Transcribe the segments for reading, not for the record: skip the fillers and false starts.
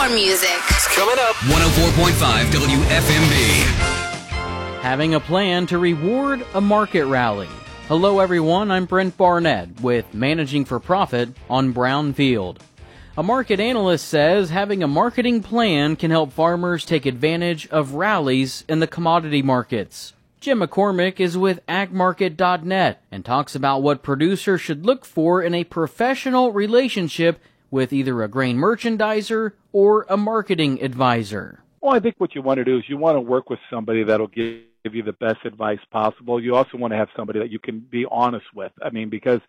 music. It's coming up. 104.5 WFMB. Having a plan to reward a market rally. Hello everyone, I'm Brent Barnett with Managing for Profit on Brownfield. A market analyst says having a marketing plan can help farmers take advantage of rallies in the commodity markets. Jim McCormick is with agmarket.net and talks about what producers should look for in a professional relationship with either a grain merchandiser or a marketing advisor. Well, I think what you want to do is you want to work with somebody that'll give you the best advice possible. You also want to have somebody that you can be honest with. I mean, because,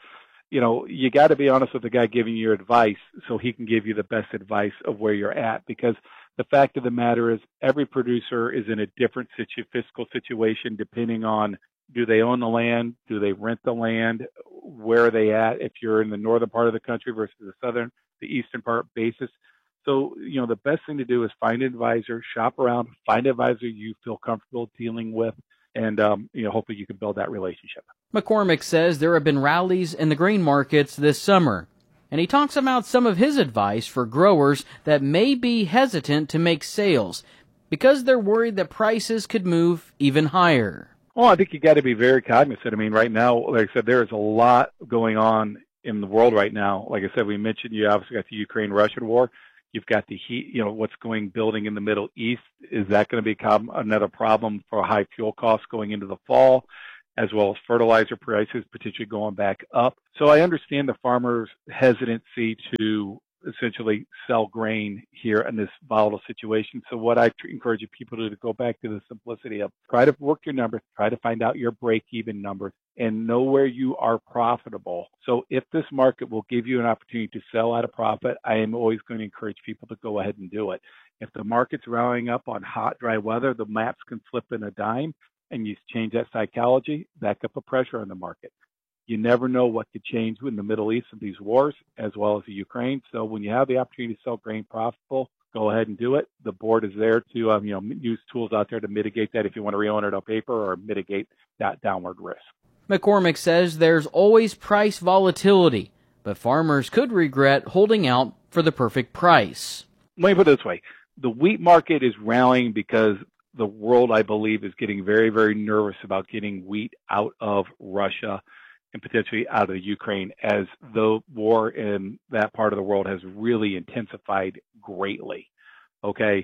you got to be honest with the guy giving you advice so he can give you the best advice of where you're at. Because the fact of the matter is every producer is in a different fiscal situation depending on, do they own the land? Do they rent the land? Where are they at? If you're in the northern part of the country versus the eastern part basis. So, the best thing to do is find an advisor, shop around, find an advisor you feel comfortable dealing with, and, hopefully you can build that relationship. McCormick says there have been rallies in the grain markets this summer, and he talks about some of his advice for growers that may be hesitant to make sales because they're worried that prices could move even higher. Well, I think you got to be very cognizant. I mean, right now, like I said, there is a lot going on in the world right now. Like I said, we mentioned you obviously got the Ukraine-Russian war. You've got the heat, what's building in the Middle East. Is that going to become another problem for high fuel costs going into the fall, as well as fertilizer prices potentially going back up? So I understand the farmers' hesitancy to essentially sell grain here in this volatile situation. So what I encourage people to do to go back to the simplicity of try to work your numbers, try to find out your break-even numbers, and know where you are profitable. So if this market will give you an opportunity to sell at a profit, I am always going to encourage people to go ahead and do it. If the market's rallying up on hot, dry weather, the maps can flip in a dime, and you change that psychology, that could put pressure on the market. You never know what could change in the Middle East of these wars, as well as the Ukraine. So when you have the opportunity to sell grain profitable, go ahead and do it. The board is there to use tools out there to mitigate that if you want to re-own it on paper or mitigate that downward risk. McCormick says there's always price volatility, but farmers could regret holding out for the perfect price. Let me put it this way. The wheat market is rallying because the world, I believe, is getting very, very nervous about getting wheat out of Russia and potentially out of Ukraine, as the war in that part of the world has really intensified greatly. Okay.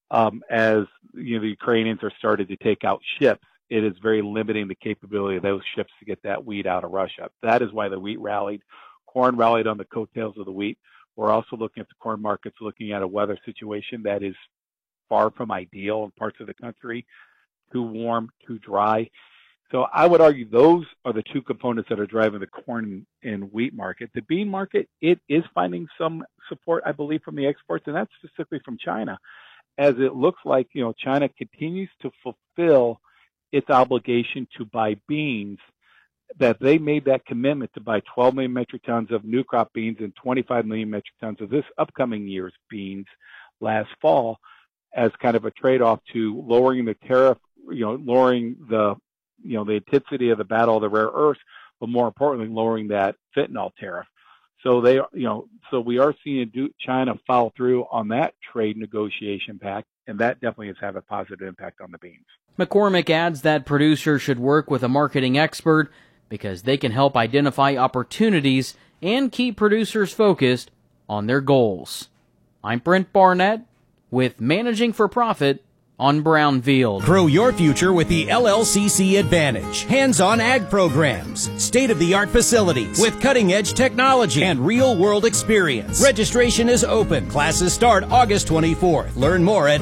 As the Ukrainians are starting to take out ships, it is very limiting the capability of those ships to get that wheat out of Russia. That is why the wheat rallied. Corn rallied on the coattails of the wheat. We're also looking at the corn markets, looking at a weather situation that is far from ideal in parts of the country, too warm, too dry. So I would argue those are the two components that are driving the corn and wheat market. The bean market, it is finding some support, I believe, from the exports, and that's specifically from China, as it looks like, China continues to fulfill its obligation to buy beans, that they made that commitment to buy 12 million metric tons of new crop beans and 25 million metric tons of this upcoming year's beans last fall as kind of a trade-off to lowering the tariff, lowering the intensity of the battle of the rare earths, but more importantly, lowering that fentanyl tariff. So so we are seeing China follow through on that trade negotiation pact, and that definitely has had a positive impact on the beans. McCormick adds that producers should work with a marketing expert because they can help identify opportunities and keep producers focused on their goals. I'm Brent Barnett with Managing for Profit on Brownfield. Grow your future with the LLCC Advantage. Hands-on ag programs, state-of-the-art facilities with cutting-edge technology and real-world experience. Registration is open. Classes start August 24th. Learn more at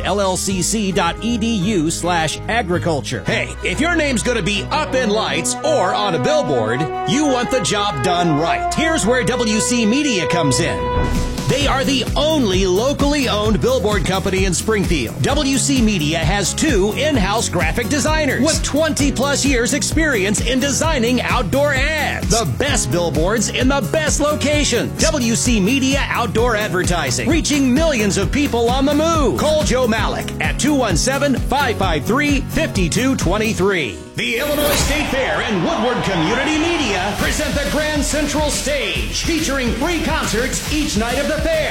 llcc.edu/agriculture. Hey, if your name's going to be up in lights or on a billboard, you want the job done right. Here's where WC Media comes in. They are the only locally owned billboard company in Springfield. WC Media has 2 in-house graphic designers with 20-plus years experience in designing outdoor ads. The best billboards in the best locations. WC Media Outdoor Advertising, reaching millions of people on the move. Call Joe Malik at 217-553-5223. The Illinois State Fair and Woodward Community Media present the Grand Central Stage, featuring free concerts each night of the fair at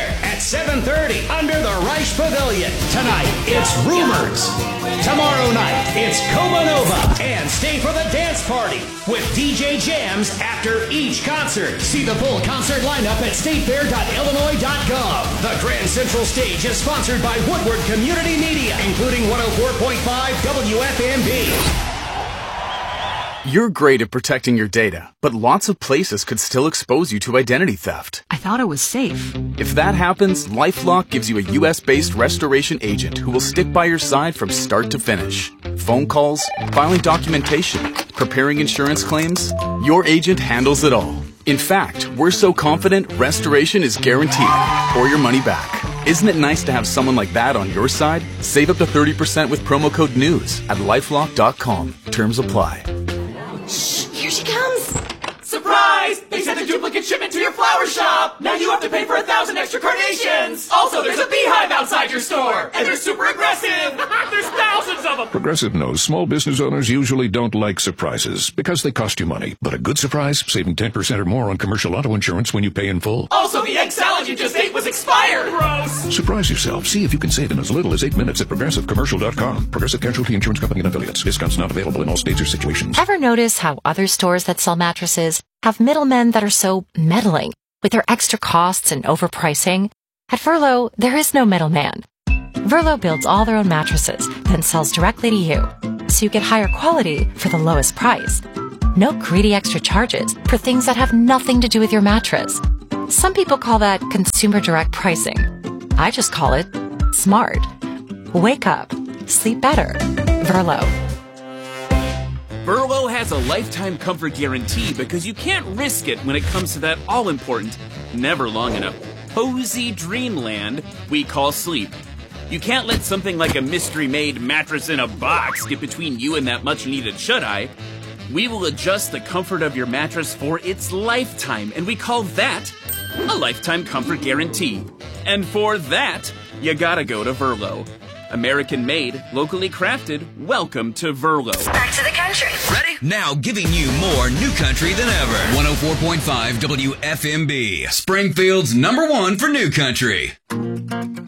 7:30 under the Reich Pavilion. Tonight, it's Rumors. Tomorrow night, it's Coma Nova. And stay for the dance party with DJ Jams after each concert. See the full concert lineup at statefair.illinois.gov. The Grand Central Stage is sponsored by Woodward Community Media, including 104.5 WFMB. You're great at protecting your data, but lots of places could still expose you to identity theft. I thought it was safe. If that happens, LifeLock gives you a US-based restoration agent who will stick by your side from start to finish. Phone calls, filing documentation, preparing insurance claims, your agent handles it all. In fact, we're so confident restoration is guaranteed or your money back. Isn't it nice to have someone like that on your side? Save up to 30% with promo code NEWS at LifeLock.com. Terms apply. Shh, here she comes. Surprise! They sent a duplicate shipment to your flower shop. Now you have to pay for 1,000 extra carnations. Also, there's a beehive outside your store. And they're super aggressive. There's thousands of them. Progressive knows small business owners usually don't like surprises because they cost you money. But a good surprise, saving 10% or more on commercial auto insurance when you pay in full. Also, the egg salad you just ate was expired. Gross. Surprise yourself. See if you can save in as little as 8 minutes at progressivecommercial.com. Progressive Casualty Insurance Company and Affiliates. Discounts not available in all states or situations. Ever notice how other stores that sell mattresses have middlemen that are so meddling with their extra costs and overpricing? At Verlo, there is no middleman. Verlo builds all their own mattresses, then sells directly to you, so you get higher quality for the lowest price. No greedy extra charges for things that have nothing to do with your mattress. Some people call that consumer direct pricing. I just call it smart. Wake up. Sleep better. Verlo. Verlo has a lifetime comfort guarantee because you can't risk it when it comes to that all-important, never long enough, cozy dreamland we call sleep. You can't let something like a mystery-made mattress in a box get between you and that much-needed shut-eye. We will adjust the comfort of your mattress for its lifetime, and we call that a lifetime comfort guarantee. And for that, you gotta go to Verlo. American-made, locally crafted, welcome to Verlo. Back to the country. Ready? Now giving you more new country than ever. 104.5 WFMB, Springfield's #1 for new country.